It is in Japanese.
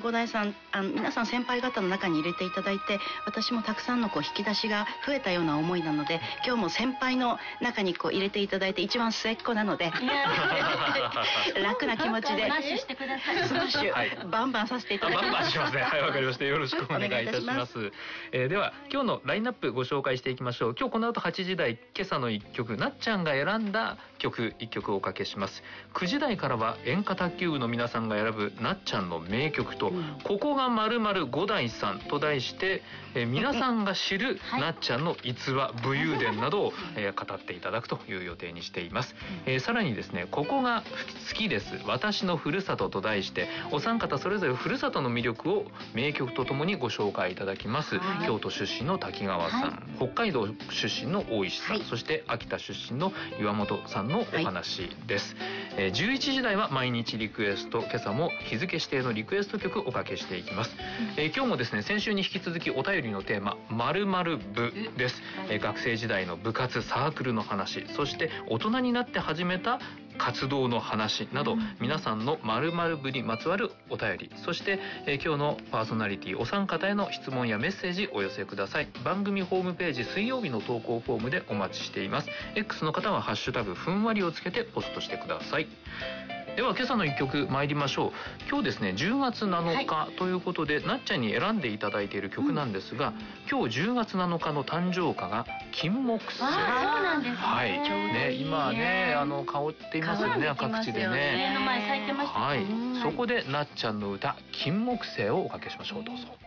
五代さん、皆さん先輩方の中に入れていただいて、私もたくさんの引き出しが増えたような思いなので、今日も先輩の中に入れていただいて一番末っ子なので楽な気持ちでスマッシュしてください。 スマッシュ、バンバンさせていただきます。 バンバンしますね。はい、わかりました。よろしくお願いいたします。では今日のラインナップご紹介していきましょう。今日この後8時台、今朝の一曲、なっちゃんが選んだ曲1曲をおかけします。9時台からは演歌卓球部の皆さんが選ぶなっちゃんの名曲と、ここが〇〇五代さんと題して、皆さんが知るなっちゃんの逸話、武勇伝などを、語っていただくという予定にしています。さらにですね、ここが好きです私のふるさとと題して、お三方それぞれふるさとの魅力を名曲とともにご紹介いただきます。京都出身の滝川さん、北海道出身の大石さん、そして秋田出身の岩本さんのお話です。11時台は毎日リクエスト、今朝も日付指定のリクエスト曲おかけしていきます。今日もですね、先週に引き続きお便りのテーマ〇〇部です。学生時代の部活サークルの話、そして大人になって始めた活動の話など、皆さんの〇〇部にまつわるお便り、そして、今日のパーソナリティお三方への質問やメッセージお寄せください。番組ホームページ水曜日の投稿フォームでお待ちしています。 X の方はハッシュタグふんわりをつけてポストしてください。では今朝の一曲参りましょう。今日ですね、10月7日ということで、なっちゃんに選んでいただいている曲なんですが、今日10月7日の誕生花が金木犀。 そうなんですね。 はい、ね、今ね、香っていますよね、各地でね。 家の前咲いてました。 はい、そこでなっちゃんの歌金木犀をおかけしましょう。どうぞ。